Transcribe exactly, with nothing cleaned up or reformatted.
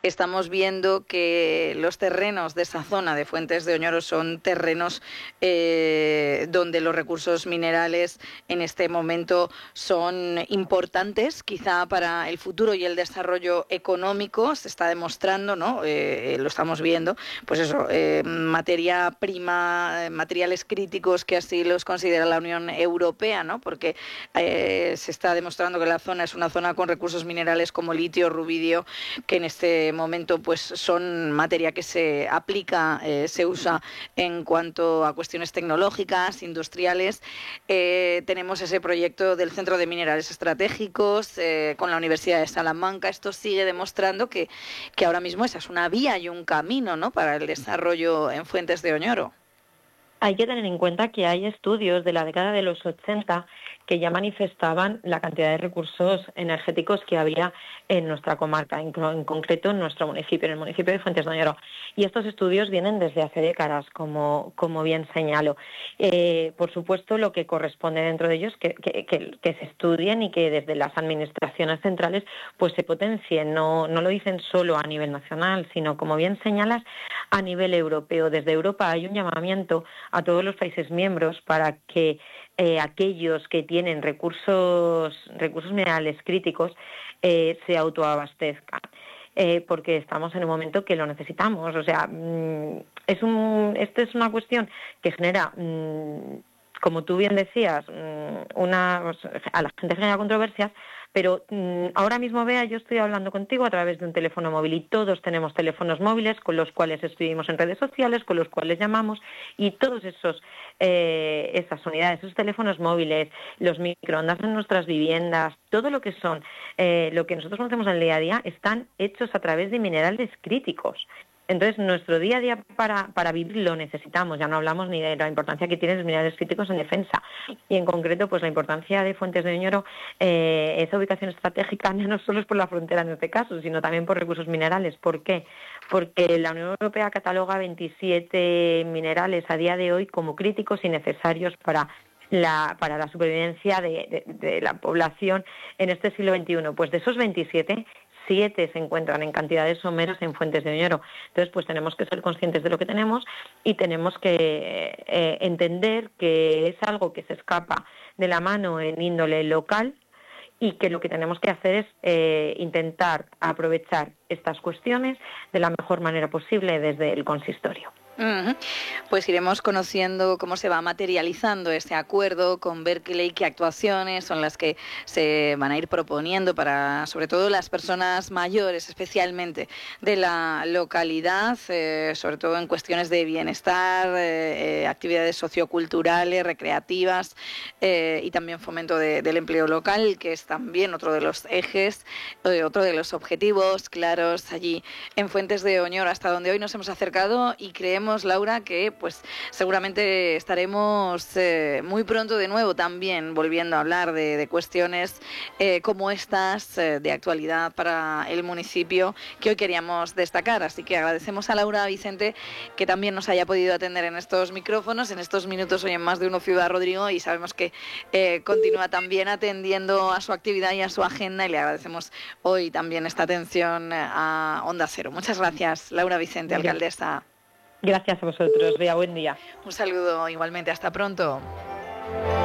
estamos viendo que los terrenos de esa zona de Fuentes de Oñoro son terrenos eh, donde los recursos minerales en este momento son importantes, quizá para el futuro y el desarrollo económico. Se está demostrando, ¿no? Eh, lo estamos viendo, pues eso, eh, materia prima, eh, materiales críticos, que así los considera la Unión Europea, ¿no? Porque eh, se está demostrando que la zona es una zona con recursos minerales como litio, rubidio, que en este momento pues son materia que se aplica, eh, se usa en cuanto a cuestiones tecnológicas, industriales. Eh, tenemos ese proyecto del Centro de Minerales Estratégicos eh, con la Universidad de Salamanca. Esto sigue demostrando que, que ahora mismo esa es una vía y un camino, ¿no?, para el desarrollo en Fuentes de Oñoro. Hay que tener en cuenta que hay estudios de la década de los ochenta que ya manifestaban la cantidad de recursos energéticos que había en nuestra comarca, en, en concreto en nuestro municipio, en el municipio de Fuentes de Oñoro. Y estos estudios vienen desde hace décadas, como, como bien señalo. Eh, por supuesto, lo que corresponde dentro de ellos que, que, que, que se estudien y que desde las administraciones centrales pues se potencien. No, no lo dicen solo a nivel nacional, sino, como bien señalas, a nivel europeo. Desde Europa hay un llamamiento a todos los países miembros para que eh, aquellos que tienen recursos, recursos minerales críticos eh, se autoabastezcan. Eh, porque estamos en un momento que lo necesitamos. O sea, mmm, es un, esto es una cuestión que genera, mmm, como tú bien decías, mmm, una, a la gente genera controversias, pero mmm, ahora mismo, Bea, yo estoy hablando contigo a través de un teléfono móvil y todos tenemos teléfonos móviles con los cuales escribimos en redes sociales, con los cuales llamamos, y todos esos eh, esas unidades, esos teléfonos móviles, los microondas en nuestras viviendas, todo lo que son, eh, lo que nosotros conocemos en el día a día, están hechos a través de minerales críticos. Entonces, nuestro día a día para, para vivir lo necesitamos. Ya no hablamos ni de la importancia que tienen los minerales críticos en defensa. Y en concreto, pues la importancia de Fuentes de Oñoro, eh, esa ubicación estratégica, no solo es por la frontera en este caso, sino también por recursos minerales. ¿Por qué? Porque la Unión Europea cataloga veintisiete minerales a día de hoy como críticos y necesarios para la, para la supervivencia de, de, de la población en este siglo veintiuno. Pues de esos veintisiete, siete se encuentran en cantidades someras en Fuentes de Oñoro. Entonces, pues tenemos que ser conscientes de lo que tenemos y tenemos que eh, entender que es algo que se escapa de la mano en índole local y que lo que tenemos que hacer es eh, intentar aprovechar estas cuestiones de la mejor manera posible desde el consistorio. Uh-huh. Pues iremos conociendo cómo se va materializando este acuerdo con Berkeley, qué actuaciones son las que se van a ir proponiendo para, sobre todo, las personas mayores, especialmente de la localidad, eh, sobre todo en cuestiones de bienestar, eh, eh, actividades socioculturales, recreativas eh, y también fomento de, del empleo local, que es también otro de los ejes, eh, otro de los objetivos claros allí en Fuentes de Oñoro, hasta donde hoy nos hemos acercado, y creemos, Laura, que pues seguramente estaremos eh, muy pronto de nuevo también volviendo a hablar de, de cuestiones eh, como estas eh, de actualidad para el municipio que hoy queríamos destacar. Así que agradecemos a Laura Vicente que también nos haya podido atender en estos micrófonos, en estos minutos hoy en Más de Uno Ciudad Rodrigo, y sabemos que eh, continúa también atendiendo a su actividad y a su agenda, y le agradecemos hoy también esta atención a Onda Cero. Muchas gracias, Laura Vicente, alcaldesa. Gracias a vosotros, Bea, buen día. Un saludo igualmente, hasta pronto.